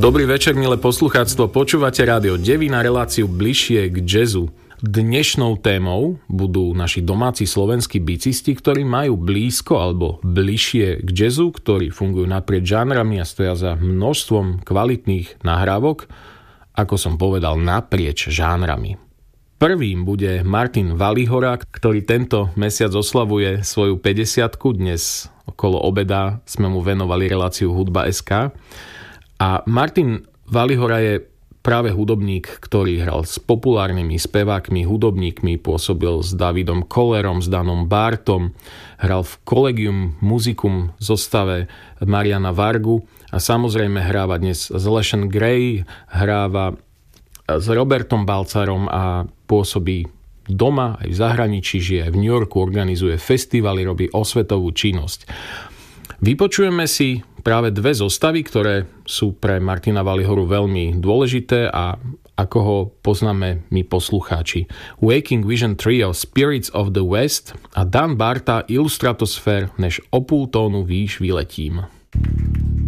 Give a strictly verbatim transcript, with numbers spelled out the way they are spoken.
Dobrý večer, milé poslucháctvo. Počúvate Rádio Devin a reláciu Bližšie k jazzu. Dnešnou témou budú naši domáci slovenskí bicisti, ktorí majú blízko alebo bližšie k jazzu, ktorí fungujú naprieč žánrami a stoja za množstvom kvalitných nahrávok, ako som povedal, naprieč žánrami. Prvým bude Martin Valihora, ktorý tento mesiac oslavuje svoju päťdesiatku. Dnes okolo obeda sme mu venovali reláciu Hudba bodka es ká. A Martin Valihora je práve hudobník, ktorý hral s populárnymi spevákmi, hudobníkmi, pôsobil s Davidom Kollerom, s Danom Bartom, hral v Collegium Musicum zostave Mariana Vargu a samozrejme hráva dnes s Leshan Gray, hráva s Robertom Balcarom a pôsobí doma aj v zahraničí, žije v New Yorku, organizuje festivaly, robí osvetovú činnosť. Vypočujeme si práve dve zostavy, ktoré sú pre Martina Valihoru veľmi dôležité a ako ho poznáme my poslucháči. Waking Vision Trio Spirits of the West a Dan Barta Illustratosphere, než o půl tónu výš vyletím.